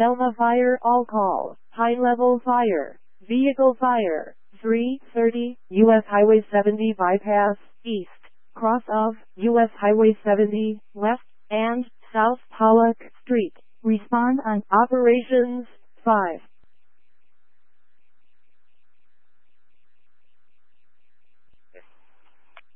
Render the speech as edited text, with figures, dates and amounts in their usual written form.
Selma fire, all calls, high-level fire, vehicle fire, 3:30, U.S. Highway 70 bypass, east, cross of U.S. Highway 70, left, and South Pollock Street. Respond on Operations 5.